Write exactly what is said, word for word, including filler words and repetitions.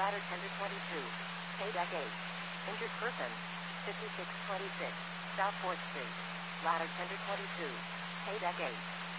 Ladder tender twenty-two. Pay deck eight. Injured person. fifty-six twenty-six. South fourth Street. Ladder tender twenty-two. Pay deck eight.